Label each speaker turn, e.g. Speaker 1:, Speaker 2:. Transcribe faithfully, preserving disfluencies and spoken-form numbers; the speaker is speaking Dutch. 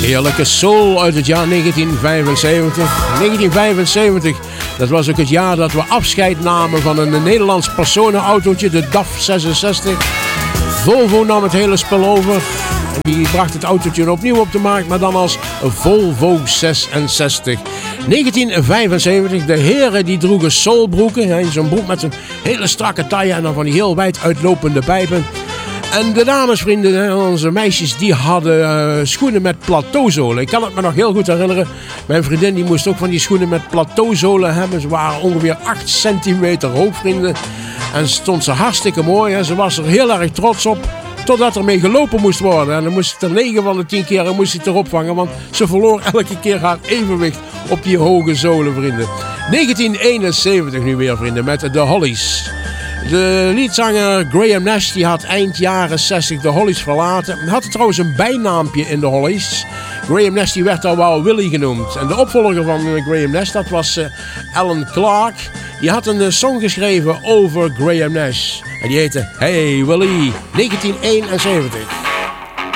Speaker 1: Heerlijke soul uit het jaar negentien vijfenzeventig. negentien vijfenzeventig, dat was ook het jaar dat we afscheid namen van een Nederlands personenautootje, de D A F zesenzestig. Volvo nam het hele spel over. En die bracht het autootje opnieuw op de markt, maar dan als Volvo zesenzestig. negentien vijfenzeventig, de heren die droegen soulbroeken. Zo'n broek met zo'n hele strakke taille en dan van die heel wijd uitlopende pijpen. En de damesvrienden, onze meisjes, die hadden uh, schoenen met plateauzolen. Ik kan het me nog heel goed herinneren. Mijn vriendin die moest ook van die schoenen met plateauzolen hebben. Ze waren ongeveer acht centimeter hoog, vrienden. En stond ze hartstikke mooi. Hè. Ze was er heel erg trots op. Totdat er mee gelopen moest worden. En dan moest ik er negen van de tien keer moest ik erop vangen. Want ze verloor elke keer haar evenwicht op die hoge zolen, vrienden. negentien eenenzeventig nu weer, vrienden, met de Hollies. De liedzanger Graham Nash die had eind jaren zestig de Hollies verlaten. Hij had trouwens een bijnaampje in de Hollies. Graham Nash die werd al wel Willie genoemd. En de opvolger van Graham Nash, dat was uh, Alan Clark. Die had een uh, song geschreven over Graham Nash. En die heette Hey Willie, negentien eenenzeventig.